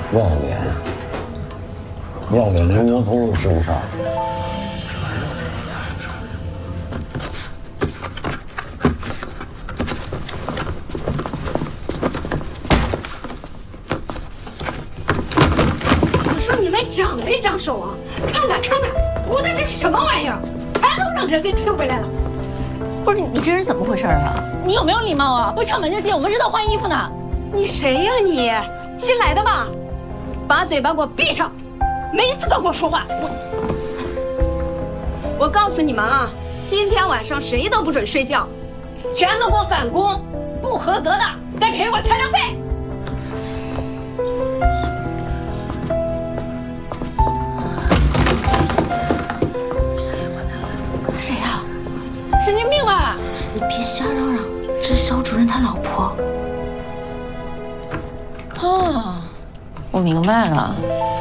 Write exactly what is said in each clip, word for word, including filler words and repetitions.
要脸，要脸连窝头都吃不上。 我说你们长没长手啊？看看看看，糊的这是什么玩意儿？全都让人给推回来了。 不是你，你这人怎么回事啊？你有没有礼貌啊？不敲门就进，我们这都换衣服呢。 你谁呀你？新来的吧？把嘴巴给我闭上，没资格跟我说话。我我告诉你们啊，今天晚上谁都不准睡觉，全都给我返工，不合格的该赔我车辆费。 谁呀？神经病吧！ 你别瞎嚷嚷，这是肖主任他老婆。 哦，我明白了。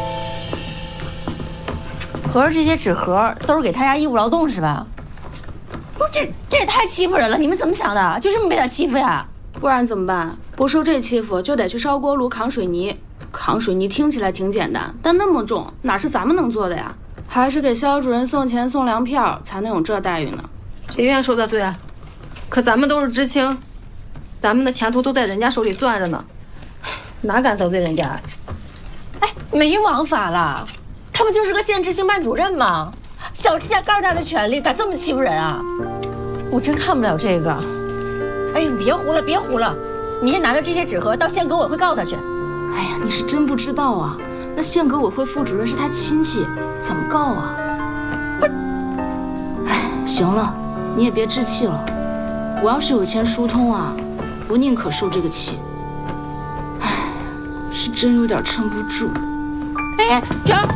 合着这些纸盒都是给他家义务劳动是吧？不是，这这也太欺负人了！你们怎么想的？就这么被他欺负呀？ 不然怎么办？不受这欺负，就得去烧锅炉扛水泥。扛水泥听起来挺简单，但那么重，哪是咱们能做的呀？还是给肖主任送钱送粮票，才能有这待遇呢。 学院说的对啊，可咱们都是知青，咱们的前途都在人家手里攥着呢，哪敢得罪人家？ 哎，没王法了，他们就是个县知青班主任嘛，小指甲盖大的权利，敢这么欺负人啊？我真看不了这个。哎呀，别胡了，别胡了！你先拿着这些纸盒到县革委会告他去。 哎呀，你是真不知道啊，那县革委会副主任是他亲戚，怎么告啊？不是，哎，行了，你也别置气了。我要是有钱疏通啊，我宁可受这个气。哎，是真有点撑不住。 哎，娟儿，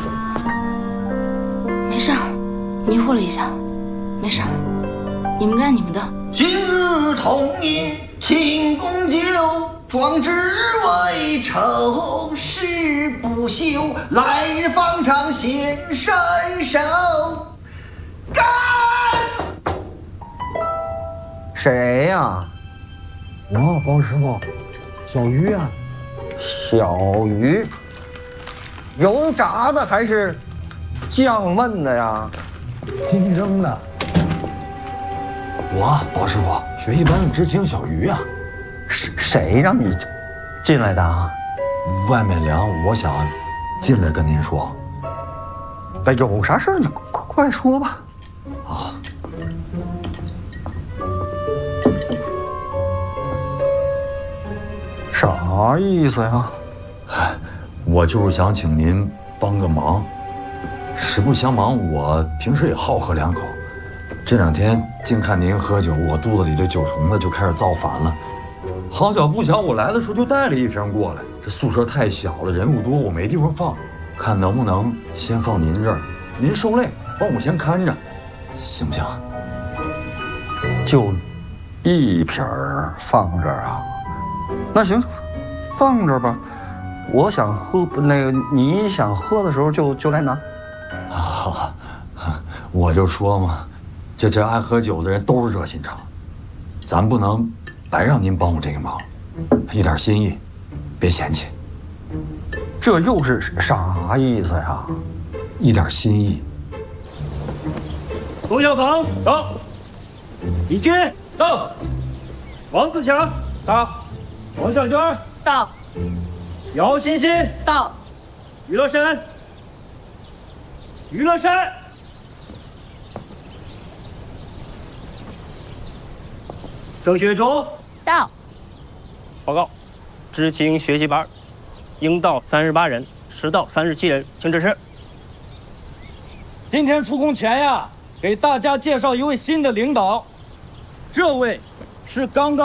没事儿，迷糊了一下，没事儿，你们干你们的。 今日同饮庆功酒，壮志未酬誓不休，来日方长显身手。干死！谁呀？ 我包师傅，小鱼啊。 小鱼，油炸的还是酱焖的呀？ 清蒸的。我包师傅，学艺班的知青小鱼啊。 谁谁让你进来的啊？ 外面凉，我想进来跟您说。 那有啥事儿你快快说吧。 啊。 啥意思呀？ 我就是想请您帮个忙，实不相瞒，我平时也好喝两口。这两天净看您喝酒，我肚子里的酒虫子就开始造反了。好巧不巧，我来的时候就带了一瓶过来。这宿舍太小了，人物多，我没地方放，看能不能先放您这儿，您受累，帮我先看着，行不行？ 就一瓶儿放这儿啊？那行，放这儿吧。我想喝，那个你想喝的时候就就来拿。 啊，我就说嘛，这这爱喝酒的人都是热心肠，咱不能白让您帮我这个忙，一点心意，别嫌弃。 这又是啥意思呀？ 一点心意。 冯小鹏到，李军到，王自强到，王小娟到，姚欣欣到， 于乐山，于乐山。郑雪竹到。 报告，知青学习班，应到三十八人，实到三十七人，请指示。今天出工前呀，给大家介绍一位新的领导，这位是刚刚。